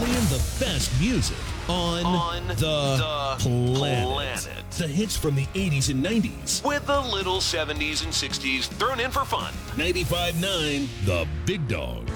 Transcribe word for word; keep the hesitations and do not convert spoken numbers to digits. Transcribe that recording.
Playing the best music on, on the, the planet. planet. The hits from the eighties and nineties. With a little seventies and sixties thrown in for fun. ninety-five point nine The Big Dog.